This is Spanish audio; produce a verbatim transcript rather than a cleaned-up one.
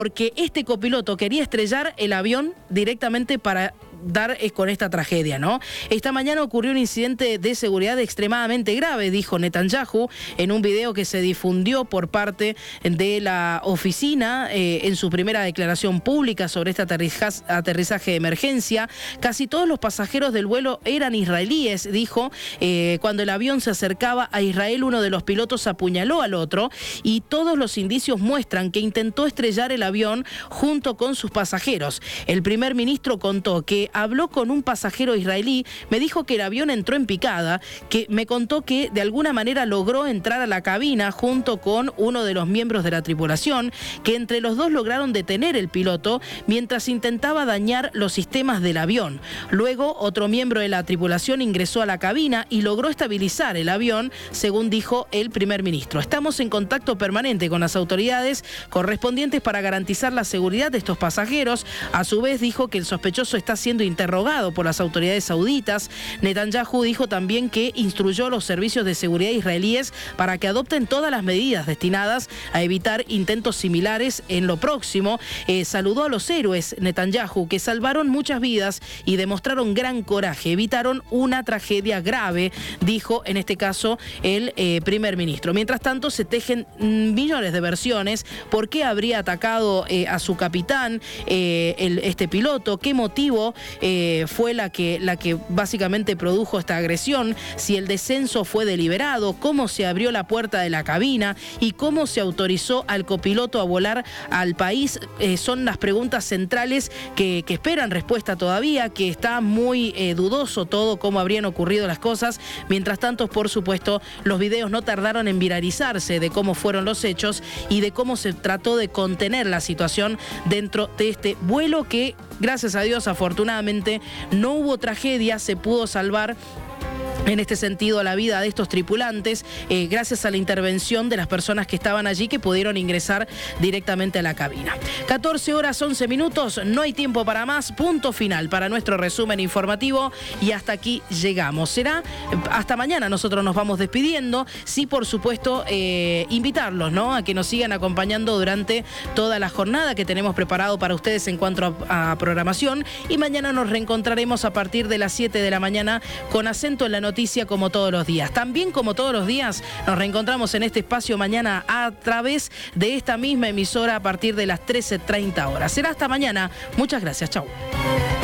porque este copiloto quería estrellar el avión directamente para dar con esta tragedia, ¿no? Esta mañana ocurrió un incidente de seguridad extremadamente grave, dijo Netanyahu en un video que se difundió por parte de la oficina eh, en su primera declaración pública sobre este aterrizaje de emergencia. Casi todos los pasajeros del vuelo eran israelíes, dijo. Eh, cuando el avión se acercaba a Israel, uno de los pilotos apuñaló al otro y todos los indicios muestran que intentó estrellar el avión junto con sus pasajeros. El primer ministro contó que habló con un pasajero israelí, me dijo que el avión entró en picada, que me contó que de alguna manera logró entrar a la cabina junto con uno de los miembros de la tripulación, que entre los dos lograron detener el piloto mientras intentaba dañar los sistemas del avión. Luego, otro miembro de la tripulación ingresó a la cabina y logró estabilizar el avión, según dijo el primer ministro. Estamos en contacto permanente con las autoridades correspondientes para garantizar la seguridad de estos pasajeros. A su vez, dijo que el sospechoso está siendo interrogado por las autoridades sauditas. Netanyahu dijo también que instruyó a los servicios de seguridad israelíes para que adopten todas las medidas destinadas a evitar intentos similares en lo próximo. Eh, saludó a los héroes Netanyahu, que salvaron muchas vidas y demostraron gran coraje, evitaron una tragedia grave, dijo en este caso el eh, primer ministro. Mientras tanto, se tejen mm, millones de versiones. ¿Por qué habría atacado eh, a su capitán, eh, el, este piloto? ¿Qué motivo Eh, fue la que, la que básicamente produjo esta agresión? Si el descenso fue deliberado, cómo se abrió la puerta de la cabina y cómo se autorizó al copiloto a volar al país, eh, son las preguntas centrales que, que esperan respuesta todavía, que está muy eh, dudoso todo cómo habrían ocurrido las cosas. Mientras tanto, por supuesto, los videos no tardaron en viralizarse de cómo fueron los hechos y de cómo se trató de contener la situación dentro de este vuelo que, gracias a Dios, afortunadamente no hubo tragedia, se pudo salvar en este sentido la vida de estos tripulantes eh, gracias a la intervención de las personas que estaban allí, que pudieron ingresar directamente a la cabina. catorce horas once minutos, no hay tiempo para más, punto final para nuestro resumen informativo y hasta aquí llegamos. Será hasta mañana, nosotros nos vamos despidiendo. Sí, por supuesto, eh, invitarlos, ¿no?, a que nos sigan acompañando durante toda la jornada que tenemos preparado para ustedes en cuanto a, a programación, y mañana nos reencontraremos a partir de las siete de la mañana con acento en la noticia, como todos los días. También, como todos los días, nos reencontramos en este espacio mañana a través de esta misma emisora a partir de las trece treinta horas. Será hasta mañana. Muchas gracias. Chau.